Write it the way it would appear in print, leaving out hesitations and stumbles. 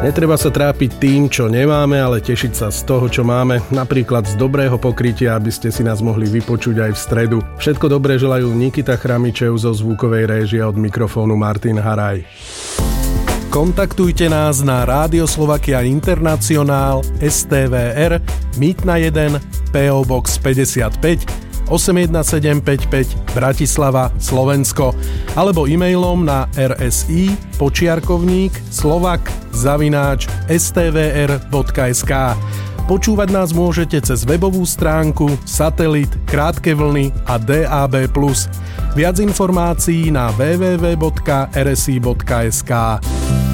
Netreba sa trápiť tým, čo nemáme, ale tešiť sa z toho, čo máme. Napríklad z dobrého pokrytia, aby ste si nás mohli vypočuť aj v stredu. Všetko dobré želajú Nikita Chramičev zo zvukovej réžie, od mikrofónu Martin Haraj. Kontaktujte nás na Rádio Slovakia Internacionál, STVR, Mýtna 1, PO Box 55, 81755 Bratislava, Slovensko, alebo e-mailom na rsi@slovak@stvr.sk. Počúvať nás môžete cez webovú stránku, satelit, krátke vlny a DAB+. Viac informácií na www.rsi.sk.